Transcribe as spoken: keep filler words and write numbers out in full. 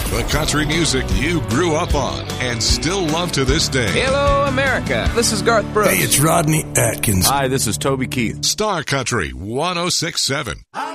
The country music you grew up on and still love to this day. Hello, America. This is Garth Brooks. Hey, it's Rodney Atkins. Hi, this is Toby Keith. Star Country one oh six point seven.